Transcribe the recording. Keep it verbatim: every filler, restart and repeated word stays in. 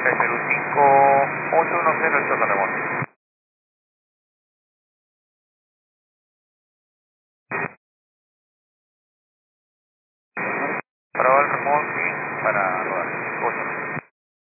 Perú cinco ocho uno cero, el total remoto. Para el remoto, sí, para rodar.